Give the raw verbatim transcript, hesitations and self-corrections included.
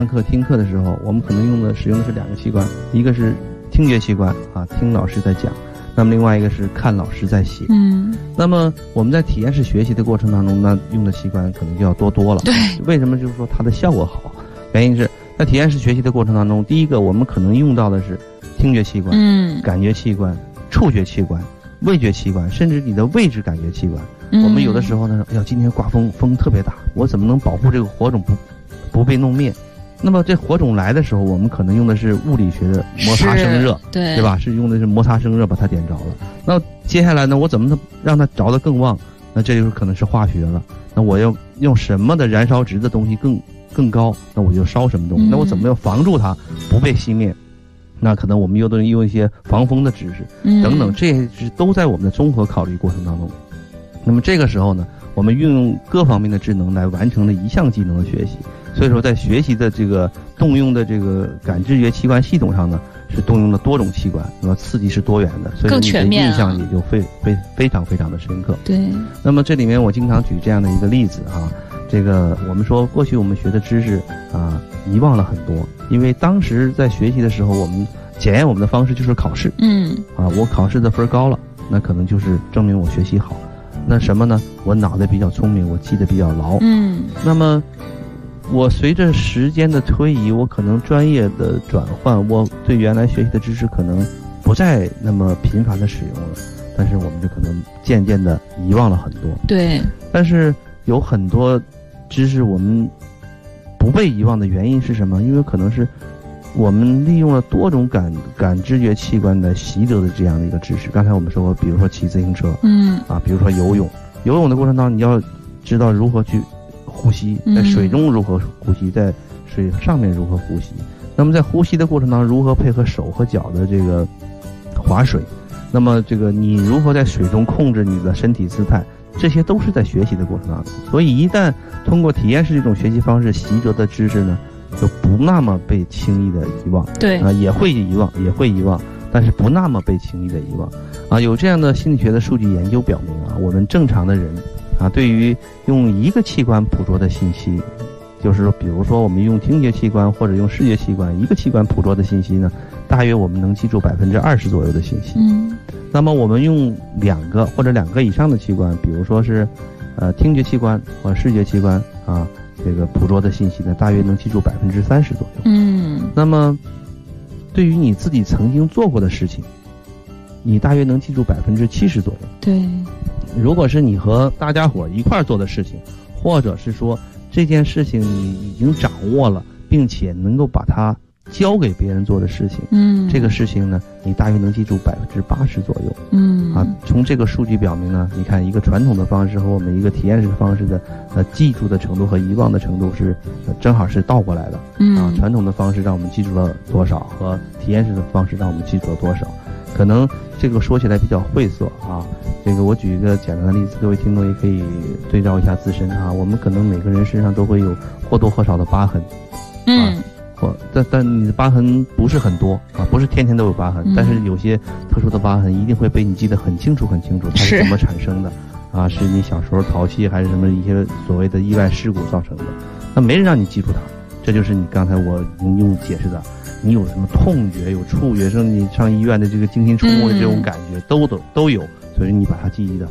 上课听课的时候，我们可能用的使用的是两个器官，一个是听觉器官啊，听老师在讲，那么另外一个是看老师在写。 嗯， 那么我们在体验式学习的过程当中，那用的器官可能就要多多了。 对， 为什么就是说它的效果好？原因是在体验式学习的过程当中，第一个我们可能用到的是听觉器官、 嗯， 感觉器官、触觉器官、味觉器官，甚至你的位置感觉器官。 嗯、 我们有的时候呢，哎呀，今天刮风，风特别大，我怎么能保护这个火种不不被弄灭？那么这火种来的时候，我们可能用的是物理学的摩擦生热， 对对吧？是用的是摩擦生热把它点着了。那接下来呢，我怎么能让它着得更旺？那这就是可能是化学了。那我要用什么的燃烧值的东西更更高？那我就烧什么东西？那我怎么要防住它不被熄灭？那可能我们又都用一些防风的知识等等，这些是都在我们的综合考虑过程当中。那么这个时候呢，我们运用各方面的智能来完成了一项技能的学习。所以说在学习的这个动用的这个感知觉器官系统上呢，是动用了多种器官，那么刺激是多元的，所以你的印象也就非非非常非常的深刻。 对。 那么这里面我经常举这样的一个例子啊，这个我们说过去我们学的知识啊遗忘了很多，因为当时在学习的时候，我们检验我们的方式就是考试。 嗯。 啊，我考试的分高了，那可能就是证明我学习好。那什么呢？我脑袋比较聪明，我记得比较牢。 嗯。那么我随着时间的推移，我可能专业的转换，我对原来学习的知识可能不再那么频繁的使用了，但是我们就可能渐渐的遗忘了很多。 对。 但是有很多知识我们不被遗忘的原因是什么？因为可能是我们利用了多种感感知觉器官来习得的这样的一个知识。刚才我们说过，比如说骑自行车， 嗯， 啊，比如说游泳，游泳的过程当中，你要知道如何去呼吸，在水中如何呼吸，在水上面如何呼吸。那么在呼吸的过程当中，如何配合手和脚的这个划水？那么这个你如何在水中控制你的身体姿态？这些都是在学习的过程当中。所以一旦通过体验式这种学习方式习得的知识呢，就不那么被轻易的遗忘。 对啊，也会遗忘，也会遗忘，但是不那么被轻易的遗忘。啊，有这样的心理学的数据研究表明啊，我们正常的人啊，对于用一个器官捕捉的信息，就是说，比如说我们用听觉器官或者用视觉器官，一个器官捕捉的信息呢，大约我们能记住百分之二十左右的信息。 嗯。 那么我们用两个或者两个以上的器官，比如说是，呃，听觉器官或者视觉器官啊，这个捕捉的信息呢，大约能记住百分之三十左右。 嗯。 那么，对于你自己曾经做过的事情，你大约能记住百分之七十左右。 对。 如果是你和大家伙一块儿做的事情，或者是说这件事情你已经掌握了，并且能够把它交给别人做的事情， 嗯， 这个事情呢，你大约能记住百分之八十左右。 嗯，啊， 从这个数据表明呢，你看一个传统的方式和我们一个体验式的方式的呃记住的程度和遗忘的程度是、呃、正好是倒过来的。 嗯， 啊，传统的方式让我们记住了多少，和体验式的方式让我们记住了多少，可能这个说起来比较晦涩啊。这个我举一个简单的例子，各位听众也可以对照一下自身啊。我们可能每个人身上都会有或多或少的疤痕， 嗯， 啊、或但但你的疤痕不是很多啊，不是天天都有疤痕，嗯、但是有些特殊的疤痕一定会被你记得很清楚很清楚，它是怎么产生的啊？是你小时候淘气还是什么一些所谓的意外事故造成的？那没人让你记住它，这就是你刚才我用解释的。你有什么痛觉、有触觉，甚至你上医院的这个惊心触目的这种感觉，嗯、都都都有，所以你把它记忆的